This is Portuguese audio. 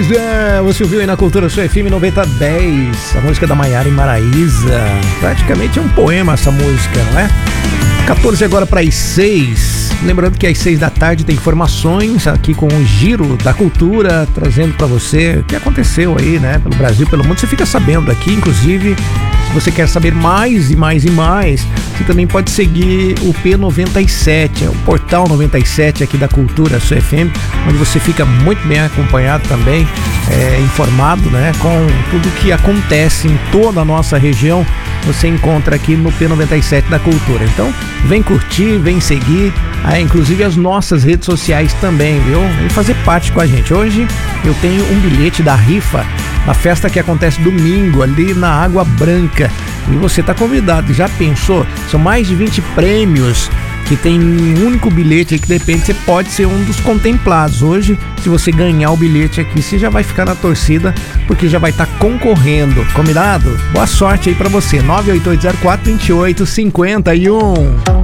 Maraísa, você ouviu aí na Cultura Sua FM 9010, a música da Maiara e Maraísa. Praticamente é um poema essa música, não é? 14 agora para as 6. Lembrando que às 6 da tarde tem informações aqui com o Giro da Cultura, trazendo para você o que aconteceu aí, né? Pelo Brasil, pelo mundo. Você fica sabendo aqui, inclusive, se você quer saber mais e mais e mais, você também pode seguir o P97, o Portal 97 aqui da Cultura Sua FM, onde você fica muito bem acompanhado também, informado, né? Com tudo que acontece em toda a nossa região. Você encontra aqui no P97 da Cultura. Então, vem curtir, vem seguir, inclusive as nossas redes sociais também, viu? Vem fazer parte com a gente. Hoje eu tenho um bilhete da rifa na festa que acontece domingo ali na Água Branca. E você está convidado. Já pensou? São mais de 20 prêmios que tem um único bilhete aí que depende, você pode ser um dos contemplados. Hoje, se você ganhar o bilhete aqui, você já vai ficar na torcida, porque já vai estar concorrendo. Combinado? Boa sorte aí pra você. 98804-2851.